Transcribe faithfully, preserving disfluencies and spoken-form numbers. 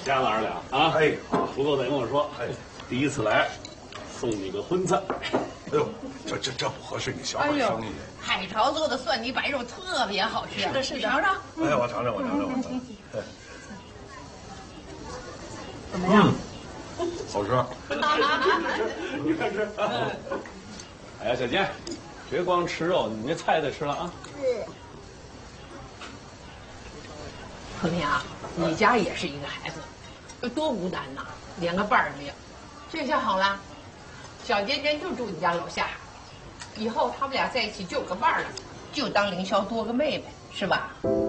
家了二两啊！ 哎，好， 不够再跟我说。哎，第一次来，送你个荤菜。 哎呦，这这这不合适，你小本生意。 海潮做的蒜泥白肉特别好吃。 是的，是的， 尝尝。 哎，我尝尝，我尝尝，我尝尝。 怎么样？ 嗯，好吃。 你看吃。哎呀，小坚，别光吃肉，你那菜得吃了啊。 是。 和平啊，你家也是一个孩子，有多孤单呐，连个伴儿没有。这下好了，小尖尖就住你家楼下，以后他们俩在一起就有个伴儿了， 就当凌霄多个妹妹，是吧？